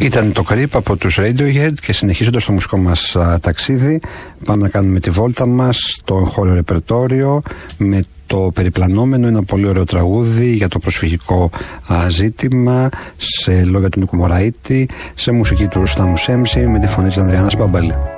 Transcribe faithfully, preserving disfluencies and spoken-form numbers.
Ήταν το Creep από τους Radiohead και συνεχίζοντας το μουσικό μας α, ταξίδι πάμε να κάνουμε τη βόλτα μας στο εγχώριο ρεπερτόριο με το Περιπλανόμενο, ένα πολύ ωραίο τραγούδι για το προσφυγικό α, ζήτημα, σε λόγια του Νίκου Μωραΐτη, σε μουσική του Στάμου Σέμψη με τη φωνή της Ανδριάννας Μπαμπαλή.